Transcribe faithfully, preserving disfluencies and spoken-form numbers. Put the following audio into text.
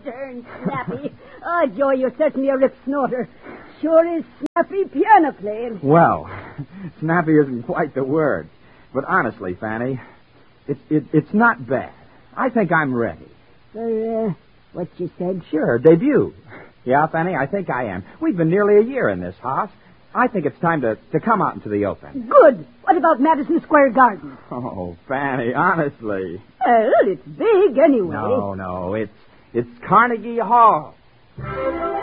darn Snappy. Oh, Joey, you're certainly a rip snorter. Sure is Snappy piano playing. Well, snappy isn't quite the word. But honestly, Fanny, it, it, it's not bad. I think I'm ready. For, uh, what you said? Sure, debut. Yeah, Fanny, I think I am. We've been nearly a year in this house. I think it's time to, to come out into the open. Good. What about Madison Square Garden? Oh, Fanny, honestly. Well, it's big anyway. No, no, it's it's Carnegie Hall.